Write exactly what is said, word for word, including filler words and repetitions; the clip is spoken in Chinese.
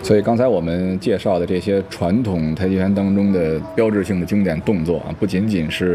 所以刚才我们介绍的这些传统太极拳当中的标志性的经典动作啊，不仅仅是